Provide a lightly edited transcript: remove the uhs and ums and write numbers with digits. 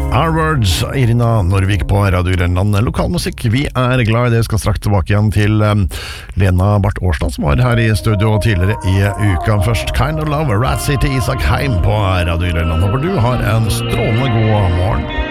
R-Words, Irina Norvik på Radio Grenland. Lokalmusikk, vi glad i det. Skal straks tilbake igjen til Lena Barth Årstad, som var her i studio tidligere i uka. Først Kind of Love, Rat City, Isak Heim på Radio Grenland. Håper du har en strålende god morgen.